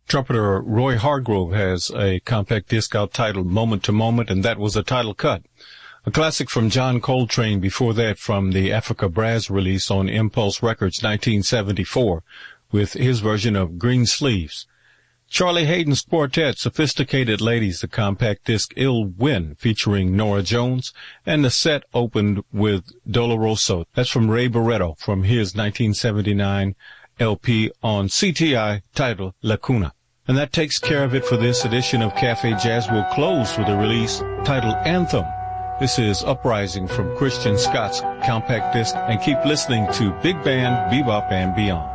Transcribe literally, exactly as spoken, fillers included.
Trumpeter Roy Hargrove has a compact disc out titled Moment to Moment, and that was a title cut. A classic from John Coltrane before that from the Africa Brass release on Impulse Records nineteen seventy-four with his version of Green Sleeves. Charlie Hayden's Quartet, Sophisticated Ladies, the compact disc Ill Wind featuring Nora Jones, and the set opened with Doloroso. That's from Ray Barretto from his nineteen seventy-nine L P on C T I titled La Cuna. And that takes care of it for this edition of Cafe Jazz. We'll close with a release titled Anthem. This is Uprising from Christian Scott's compact disc, and keep listening to Big Band, Bebop, and Beyond.